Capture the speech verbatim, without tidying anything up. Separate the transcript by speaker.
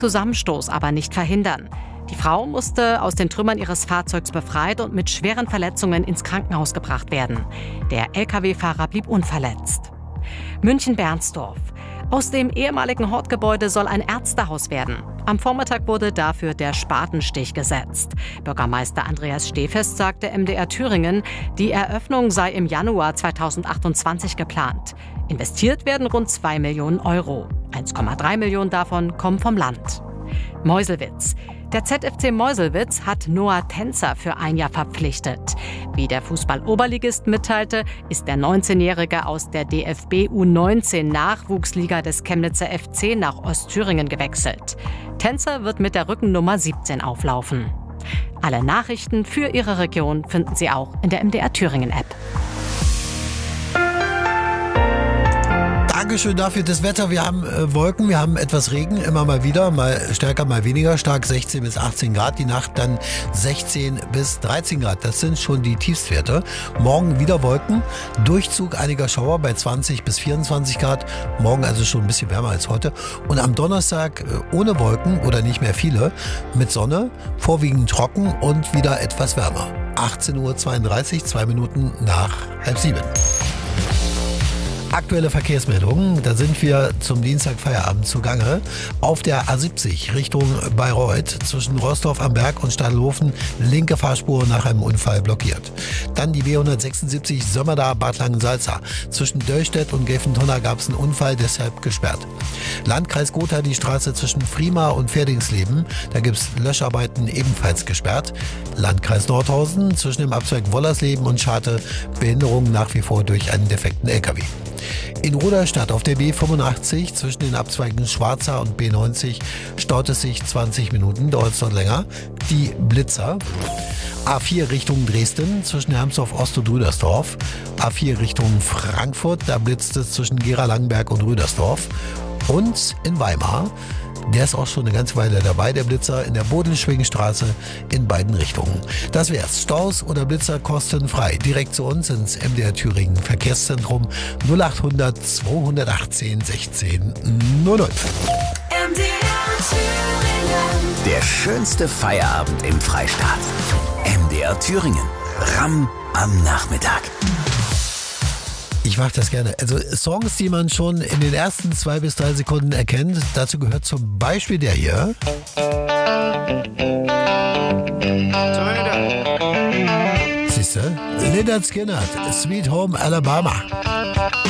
Speaker 1: Zusammenstoß aber nicht verhindern. Die Frau musste aus den Trümmern ihres Fahrzeugs befreit und mit schweren Verletzungen ins Krankenhaus gebracht werden. Der L K W-Fahrer blieb unverletzt. München-Bernsdorf. Aus dem ehemaligen Hortgebäude soll ein Ärztehaus werden. Am Vormittag wurde dafür der Spatenstich gesetzt. Bürgermeister Andreas Stehfest sagte M D R Thüringen, die Eröffnung sei im Januar zweitausendachtundzwanzig geplant. Investiert werden rund zwei Millionen Euro. eins Komma drei Millionen davon kommen vom Land. Meuselwitz. Der Z F C Meuselwitz hat Noah Tänzer für ein Jahr verpflichtet. Wie der Fußball-Oberligist mitteilte, ist der neunzehnjährige aus der D F B U neunzehn Nachwuchsliga des Chemnitzer F C nach Ostthüringen gewechselt. Tänzer wird mit der Rückennummer siebzehn auflaufen. Alle Nachrichten für Ihre Region finden Sie auch in der M D R Thüringen App.
Speaker 2: Dankeschön dafür das Wetter. Wir haben äh, Wolken, wir haben etwas Regen, immer mal wieder, mal stärker, mal weniger stark, sechzehn bis achtzehn Grad. Die Nacht dann sechzehn bis dreizehn Grad. Das sind schon die Tiefstwerte. Morgen wieder Wolken, Durchzug einiger Schauer bei zwanzig bis vierundzwanzig Grad. Morgen also schon ein bisschen wärmer als heute. Und am Donnerstag äh, ohne Wolken oder nicht mehr viele, mit Sonne, vorwiegend trocken und wieder etwas wärmer. achtzehn Uhr zweiunddreißig, zwei Minuten nach halb sieben. Aktuelle Verkehrsmeldungen, da sind wir zum Dienstag-Feierabend zugange. Auf der A siebzig Richtung Bayreuth zwischen Roßdorf am Berg und Stadelhofen linke Fahrspur nach einem Unfall blockiert. Dann die B hundertsechsundsiebzig Sömmerda-Bad Langensalza. Zwischen Döllstedt und Gelfentonner gab es einen Unfall, deshalb gesperrt. Landkreis Gotha die Straße zwischen Frima und Pferdingsleben. Da gibt es Löscharbeiten ebenfalls gesperrt. Landkreis Nordhausen zwischen dem Abzweig Wollersleben und Scharte Behinderung nach wie vor durch einen defekten L K W. In Rudolstadt auf der B fünfundachtzig zwischen den Abzweigen Schwarzer und B neunzig staut es sich zwanzig Minuten, dauert es dort länger. Die Blitzer. A vier Richtung Dresden zwischen Hermsdorf Ost und Rüdersdorf. A vier Richtung Frankfurt, da blitzt es zwischen Gera-Langenberg und Rüdersdorf. Und in Weimar, der ist auch schon eine ganze Weile dabei, der Blitzer in der Bodelschwingenstraße in beiden Richtungen. Das wär's. Staus oder Blitzer kostenfrei. Direkt zu uns ins M D R Thüringen Verkehrszentrum null achthundert zweihundertachtzehn sechzehn null null.
Speaker 3: M D R Thüringen.
Speaker 4: Der schönste Feierabend im Freistaat. M D R Thüringen. Ramm am Nachmittag.
Speaker 2: Ich mache das gerne. Also Songs, die man schon in den ersten zwei bis drei Sekunden erkennt. Dazu gehört zum Beispiel der hier. Siehst du? Lynyrd Skynyrd, Sweet Home Alabama.